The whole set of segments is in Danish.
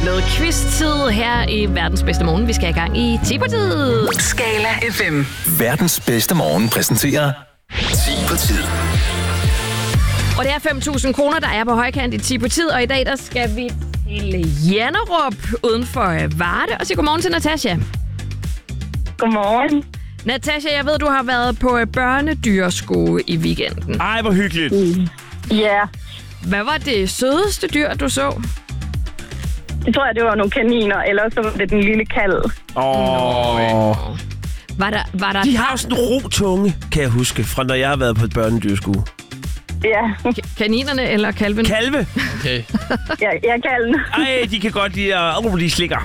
blevet quiz-tid her i verdens bedste morgen. Vi skal i gang i T-partiet. Skala FM. Verdens bedste morgen præsenterer 10 på tid. Og det er 5.000 kroner, der er på højkant i T-partiet. Og i dag der skal vi til Janderup uden for Varde. Og sige godmorgen til Natasha. Godmorgen. Natasha, jeg ved, du har været på børnedyrskue i weekenden. Ej, hvor hyggeligt. Ja, Hvad var det sødeste dyr, du så? det tror jeg, det var nogle kaniner, eller så var det den lille kalv. Var der De har jo sådan en ro tunge, kan jeg huske, fra når jeg har været på et børnedyrskue. Ja, kaninerne eller kalven? Kalve. Okay. jeg kalven. Ej, de kan godt lide at... de slikker.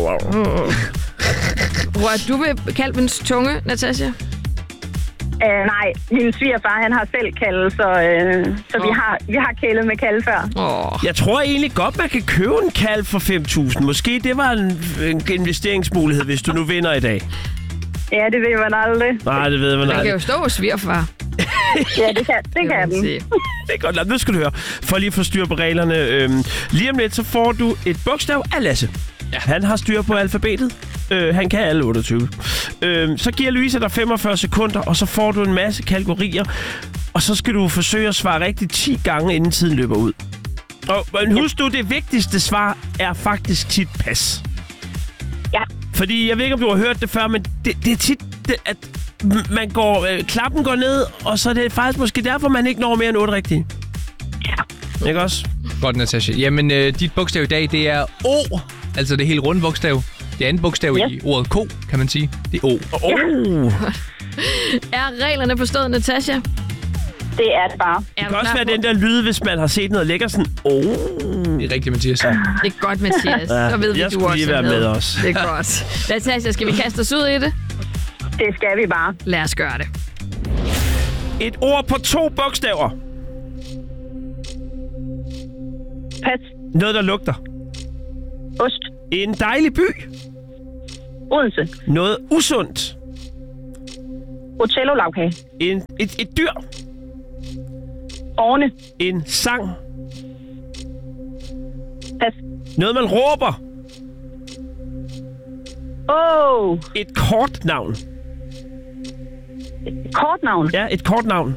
Rørte du ved kalvens tunge, Natasha? Nej, min svigerfar, han har selv kalve, så vi har kælet med kalve før. Jeg tror egentlig godt, man kan købe en kalv for 5.000. Måske det var en investeringsmulighed, hvis du nu vinder i dag. Ja, det ved man aldrig. Nej, det ved man Man kan aldrig. jo stå hos svigerfar. Ja, det kan den. Det er godt. Nu skal du høre. For lige at få styr på reglerne. Lige om lidt, så får du et bogstav af Lasse. Ja. Han har styr på alfabetet. Han kan alle 28. Så giver Louise dig 45 sekunder, og så får du en masse kategorier. Og så skal du forsøge at svare rigtigt 10 gange, inden tiden løber ud. Og husk du, det vigtigste svar er faktisk tit pas. Ja. Fordi jeg ved ikke, om du har hørt det før, men det er tit, at man går, klappen går ned, og så er det faktisk måske derfor, man ikke når mere end 8 rigtige. Ja. Ikke også? Godt, Natasha. Jamen, dit bogstav i dag, det er O. Altså det helt runde bogstav. Det andet bogstav i ordet ko, kan man sige. Det er O. Er reglerne forstået, Natasha? Det er det bare. Det kan også være den der lyd, hvis man har set noget lækker sådan. Det er rigtigt, Mathias. Det er godt, Mathias. Så ved vi, jeg du skulle også lige være med os. Det er godt. Natasha, skal vi kaste os ud i det? Det skal vi bare. Lad os gøre det. Et ord på 2 bogstaver. Pas. Noget, der lugter. Ost. En dejlig by. Odense. Noget usundt. Otello-lavkage. Et dyr. Orne. En sang. Pas. Noget, man råber. Et kortnavn. Kortnavn. Ja, et kortnavn.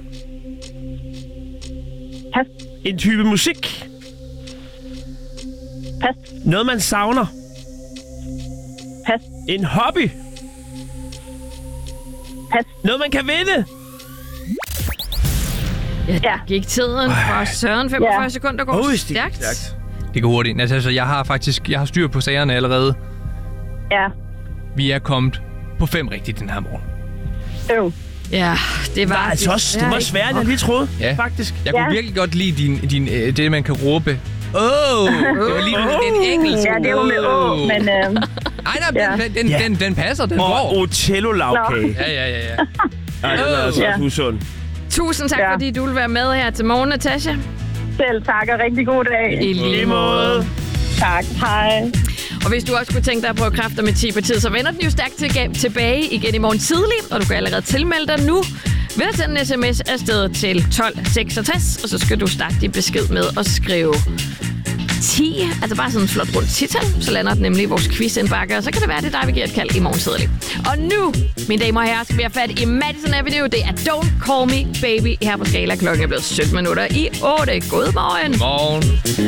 Pas. En type musik. Pas. Noget, man savner. Pas. En hobby. Pas. Noget, man kan vinde. Ja, der gik tiden fra Søren. 45 sekunder går stærkt. Det går hurtigt. Natasha, jeg har styr på sagerne allerede. Ja. Vi er kommet på 5 rigtigt den her morgen. Ja, det var... Altså også, det var sværere, end jeg lige troede, faktisk. Jeg kunne virkelig godt lide det, man kan råbe. Det var lige en engelsk. Ja, det var med men... Nej, den passer, den går. Og Otello-lavkage. Ja. Ej, det er altså også usund. Tusind tak, fordi du vil være med her til morgen, Natasha. Selv tak, og rigtig god dag. I lige måde. Tak, hej. Og hvis du også kunne tænke dig at prøve kræfter med T-partiet, så vender den jo stærkt tilbage igen i morgen tidlig, og du kan allerede tilmelde dig nu ved at sende en sms afsted til 1266, og så skal du starte din besked med at skrive 10, altså bare sådan en flot rundt 10-tal, så lander den nemlig i vores quizindbakke, og så kan det være, det der vi giver et kald i morgen tidlig. Og nu, mine damer og herrer, skal vi have fat i Madison Avenue. Det er Don't Call Me Baby her på Skala. Klokken er blevet 17 minutter i 8. Godmorgen. Morgen.